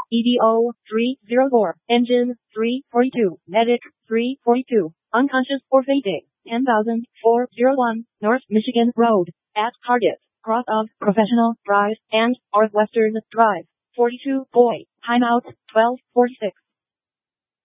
EDO 304, engine 342, medic 342, unconscious or fainting, 10,401, North Michigan Road, at Target, cross of Professional Drive and Northwestern Drive. 42 boy, timeout 12:46.